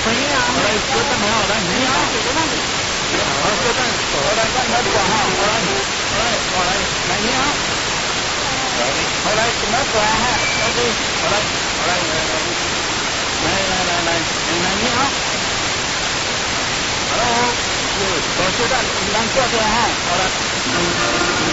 喂，你好。 来，稍等哈，来，你好。好，稍等，我来刚才挂哈，来，你好。好来，怎么挂哈？OK，好来，你好。Hello，稍等，你让挂掉哈，好来。